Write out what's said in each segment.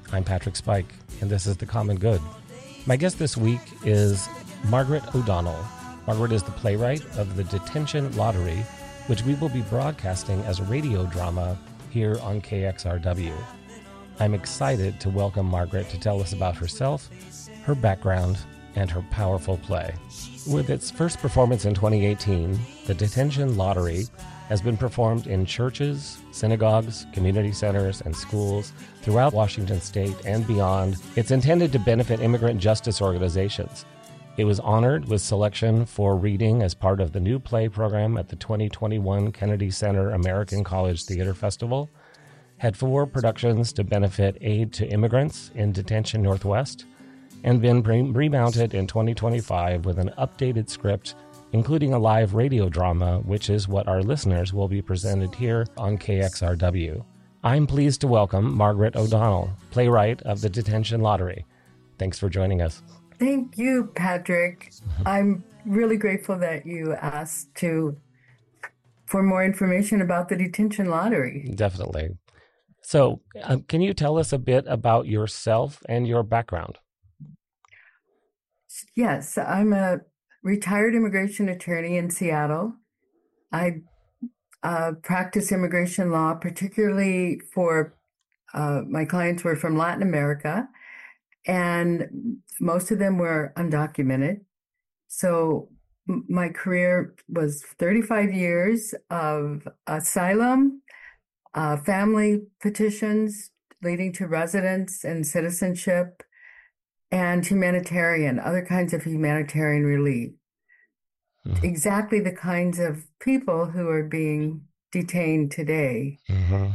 I'm Patrick Spike, and this is The Common Good. My guest this week is Margaret O'Donnell. Margaret is the playwright of The Detention Lottery, which we will be broadcasting as a radio drama here on KXRW. I'm excited to welcome Margaret to tell us about herself, her background, and her powerful play. With its first performance in 2018, The Detention Lottery has been performed in churches, synagogues, community centers, and schools throughout Washington state and beyond. It's intended to benefit immigrant justice organizations. It was honored with selection for reading as part of the new play program at the 2021 Kennedy Center American College Theater Festival, had 4 productions to benefit aid to immigrants in Detention Northwest, and been remounted in 2025 with an updated script, including a live radio drama, which is what our listeners will be presented here on KXRW. I'm pleased to welcome Margaret O'Donnell, playwright of The Detention Lottery. Thanks for joining us. Thank you, Patrick. I'm really grateful that you asked for more information about the Detention Lottery. Definitely. So, can you tell us a bit about yourself and your background? Yes, I'm a retired immigration attorney in Seattle. I practice immigration law, particularly for my clients were from Latin America, and most of them were undocumented. So my career was 35 years of asylum, family petitions leading to residence and citizenship, and other kinds of humanitarian relief. Mm-hmm. Exactly the kinds of people who are being detained today. Mm-hmm.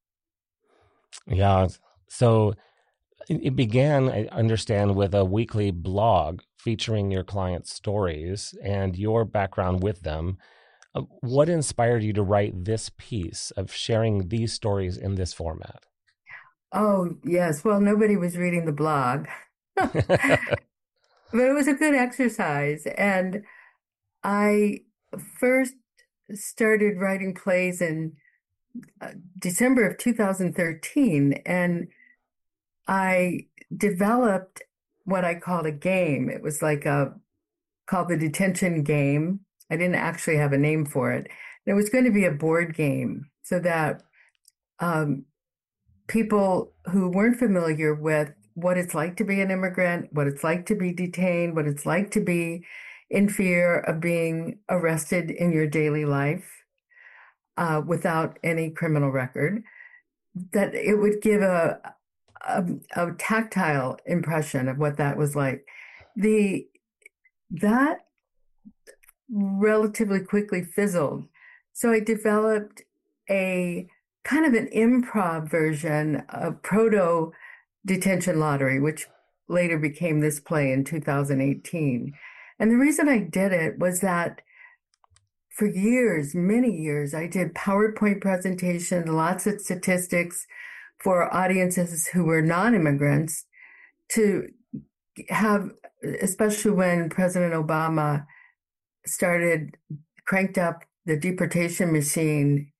Yeah. So it began, I understand, with a weekly blog featuring your clients' stories and your background with them. What inspired you to write this piece of sharing these stories in this format? Oh, yes. Well, nobody was reading the blog. But it was a good exercise. And I first started writing plays in December of 2013, and I developed what I called a game. It was called the Detention Game. I didn't actually have a name for it. It was going to be a board game so that people who weren't familiar with what it's like to be an immigrant, what it's like to be detained, what it's like to be in fear of being arrested in your daily life without any criminal record, that it would give a tactile impression of what that was like. That relatively quickly fizzled. So I developed a kind of an improv version of proto Detention Lottery, which later became this play in 2018. And the reason I did it was that for years, many years, I did PowerPoint presentations, lots of statistics for audiences who were non-immigrants to have, especially when President Obama cranked up the deportation machine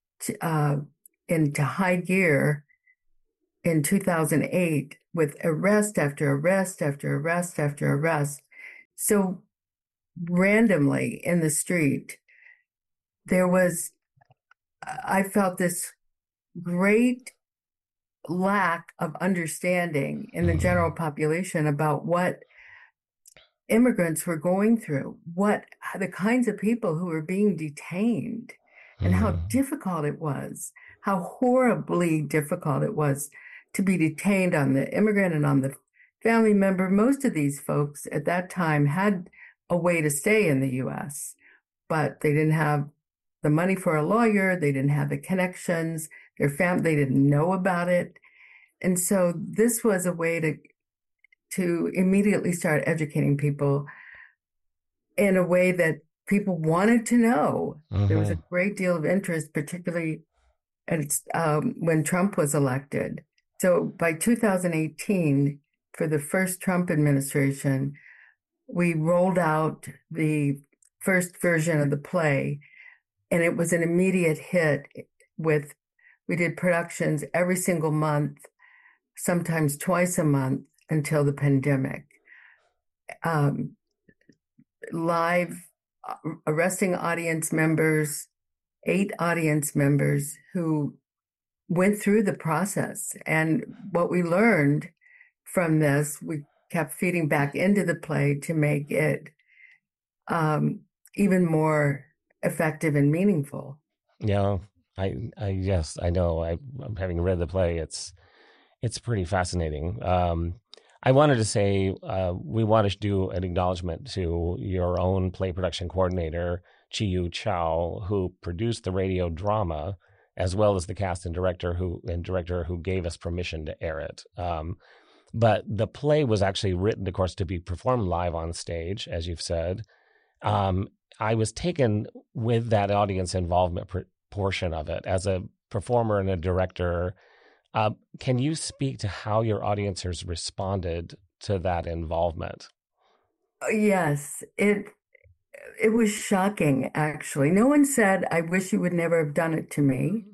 into high gear in 2008 with arrest after arrest after arrest after arrest. So randomly in the street, I felt this great lack of understanding in the general population about what immigrants were going through, the kinds of people who were being detained, and how difficult it was, how horribly difficult it was to be detained on the immigrant and on the family member. Most of these folks at that time had a way to stay in the U.S., but they didn't have the money for a lawyer. They didn't have the connections. Their family, they didn't know about it. And so this was a way to immediately start educating people in a way that people wanted to know. Mm-hmm. There was a great deal of interest, particularly when Trump was elected. So by 2018, for the first Trump administration, we rolled out the first version of the play, and it was an immediate hit. We did productions every single month sometimes twice a month until the pandemic. Um, Live arresting audience members, 8 audience members who went through the process. And what we learned from this, we kept feeding back into the play to make it even more effective and meaningful. Yeah, yes, I know. I'm having read the play. It's pretty fascinating. I wanted to say we want to do an acknowledgement to your own play production coordinator, Chi-Yu Chow, who produced the radio drama, as well as the cast and director who gave us permission to air it. But the play was actually written, of course, to be performed live on stage, as you've said. I was taken with that audience involvement portion of it as a performer and a director. Can you speak to how your audiencers responded to that involvement? Yes, it was shocking, actually. No one said, "I wish you would never have done it to me."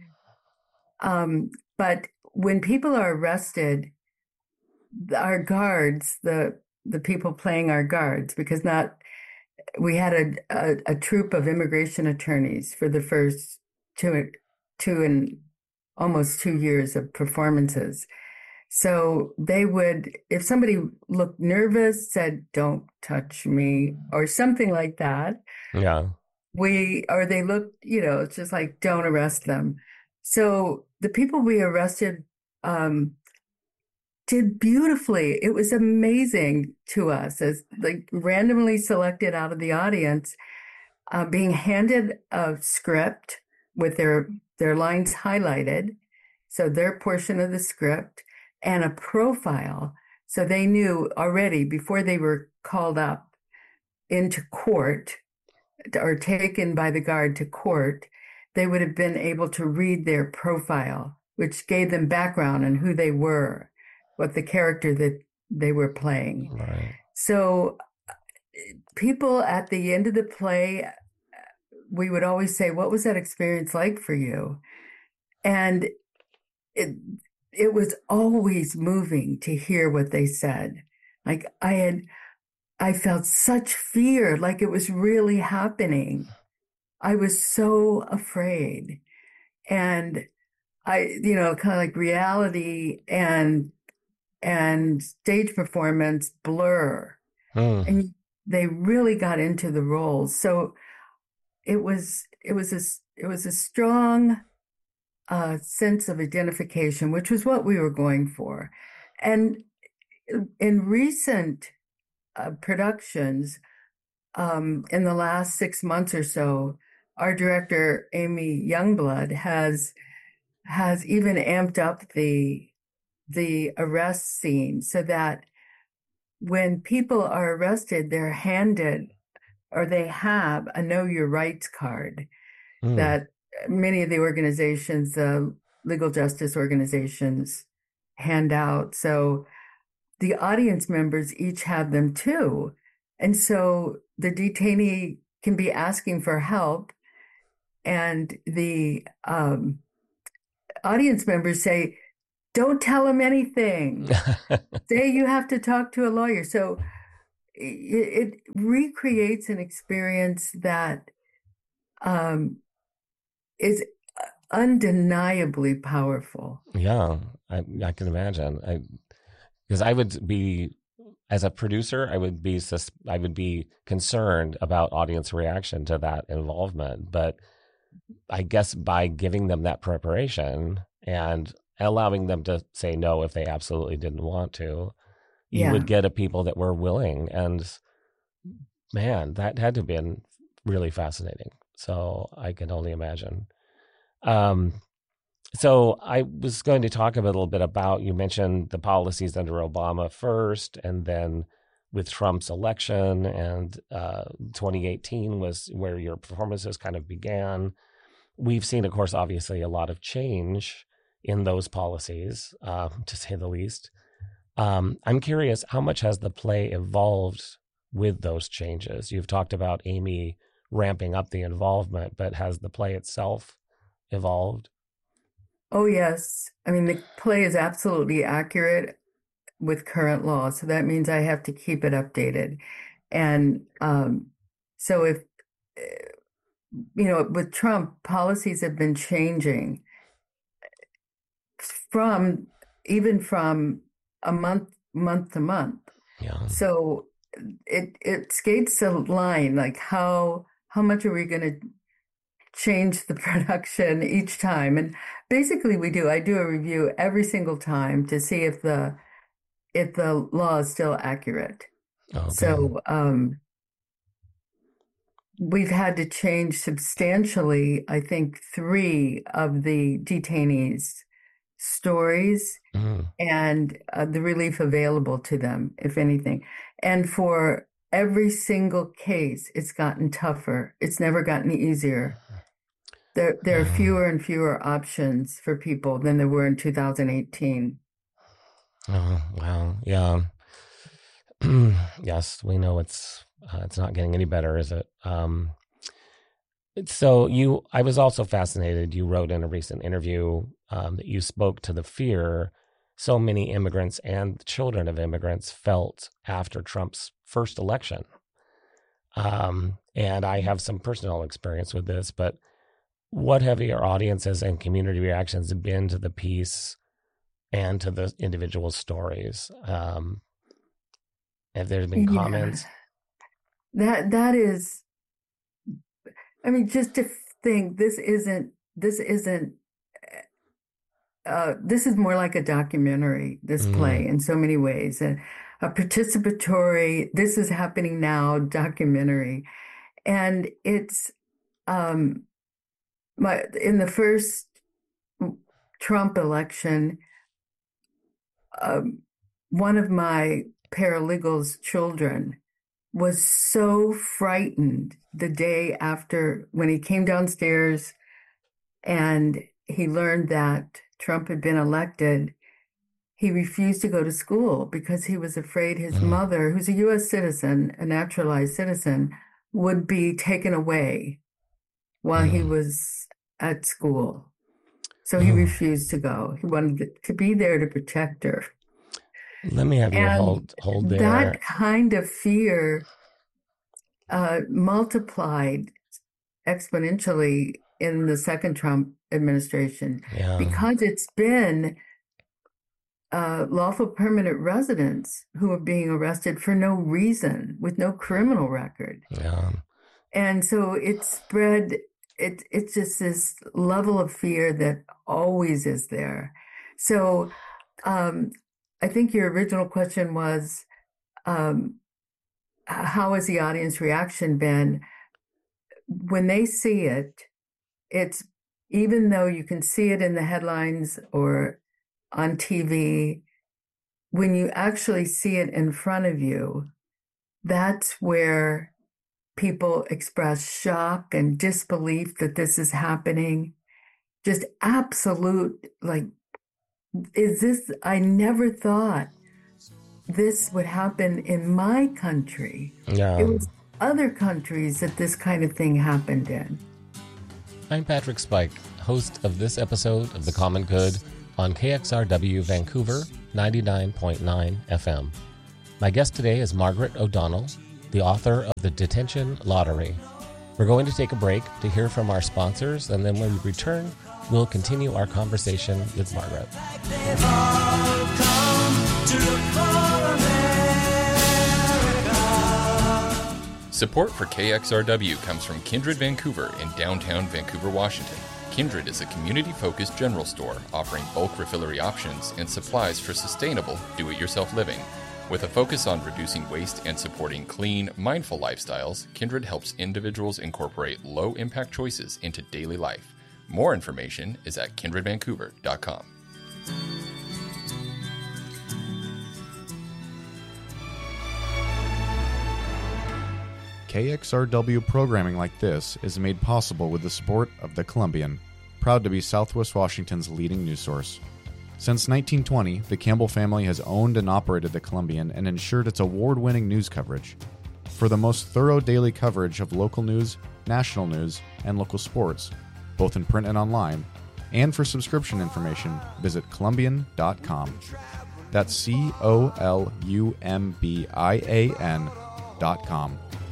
But when people are arrested, our guards, the people playing our guards, because we had a troupe of immigration attorneys for the first two and almost 2 years of performances. So they would, if somebody looked nervous, said, "Don't touch me," or something like that. Yeah. Or they looked, it's just like, "Don't arrest them." So the people we arrested did beautifully. It was amazing to us, as like randomly selected out of the audience, being handed a script with their lines highlighted, so their portion of the script, and a profile. So they knew already before they were called up into court or taken by the guard to court, they would have been able to read their profile, which gave them background on who they were, what the character that they were playing. Right. So people at the end of the play, we would always say, "What was that experience like for you?" And it was always moving to hear what they said. Like I felt such fear, like it was really happening. I was so afraid. And kind of like reality and stage performance blur. And they really got into the roles. So it was a strong sense of identification, which was what we were going for. And in recent productions, in the last 6 months or so, our director, Amy Youngblood, has even amped up the arrest scene so that when people are arrested, they're handed or they have a Know Your Rights card that many of the organizations, legal justice organizations, hand out. So the audience members each have them too. And so the detainee can be asking for help, and the audience members say, "Don't tell him anything." Say you have to talk to a lawyer. So it recreates an experience that is undeniably powerful. Yeah, I can imagine. Because I would be, as a producer, I would be concerned about audience reaction to that involvement. But I guess by giving them that preparation and allowing them to say no if they absolutely didn't want to, you would get a people that were willing. And man, that had to have been really fascinating. So I can only imagine. So I was going to talk a little bit about, you mentioned the policies under Obama first, and then with Trump's election, and 2018 was where your performances kind of began. We've seen, of course, obviously a lot of change in those policies, to say the least. I'm curious, how much has the play evolved with those changes? You've talked about Amy ramping up the involvement, but has the play itself evolved? Oh, yes. I mean, the play is absolutely accurate with current law, so that means I have to keep it updated. And so if, with Trump, policies have been changing from even from a month to month. Yeah. So it skates a line, like how much are we going to change the production each time? And basically I do a review every single time to see if the law is still accurate. Okay. So we've had to change substantially, I think, 3 of the detainees' stories and the relief available to them, if anything. And for every single case, it's gotten tougher. It's never gotten easier. There are fewer and fewer options for people than there were in 2018. Oh, wow. Yeah. Yes, we know it's not getting any better, is it? So I was also fascinated. You wrote in a recent interview that you spoke to the fear so many immigrants and children of immigrants felt after Trump's first election. And I have some personal experience with this, but what have your audiences and community reactions been to the piece and to the individual stories? Have there been comments? That is, I mean, just to think this is more like a documentary, this play in so many ways, and a participatory, this is happening now documentary. And it's, in the first Trump election, one of my paralegal's children was so frightened the day after when he came downstairs and he learned that Trump had been elected. He refused to go to school because he was afraid his mother, who's a U.S. citizen, a naturalized citizen, would be taken away while he was at school. So he refused to go. He wanted to be there to protect her. Let me have you hold there. That kind of fear multiplied exponentially in the second Trump administration because it's been lawful permanent residents who are being arrested for no reason with no criminal record. Yeah. And so it spread, it's just this level of fear that always is there. So I think your original question was, how has the audience reaction been? When they see it, it's, even though you can see it in the headlines or on TV, when you actually see it in front of you, that's where people express shock and disbelief that this is happening. Just absolute, like, I never thought this would happen in my country. Yeah. It was other countries that this kind of thing happened in. I'm Patrick Spike, host of this episode of The Common Good on KXRW Vancouver 99.9 FM. My guest today is Margaret O'Donnell, the author of The Detention Lottery. We're going to take a break to hear from our sponsors, and then when we return, we'll continue our conversation with Margaret. Support for KXRW comes from Kindred Vancouver in downtown Vancouver, Washington. Kindred is a community-focused general store offering bulk refillery options and supplies for sustainable, do-it-yourself living. With a focus on reducing waste and supporting clean, mindful lifestyles, Kindred helps individuals incorporate low-impact choices into daily life. More information is at kindredvancouver.com. KXRW programming like this is made possible with the support of The Columbian, proud to be Southwest Washington's leading news source. Since 1920, the Campbell family has owned and operated The Columbian and ensured its award-winning news coverage. For the most thorough daily coverage of local news, national news, and local sports, both in print and online, And for subscription information, visit Columbian.com. That's COLUMBIAN.com.